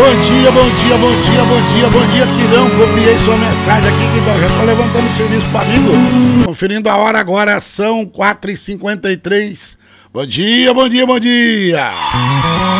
bom dia, Quirão. Copiei sua mensagem aqui, Quirão. Já tô levantando o serviço para amigo. Conferindo a hora agora, são 4h53. Bom dia.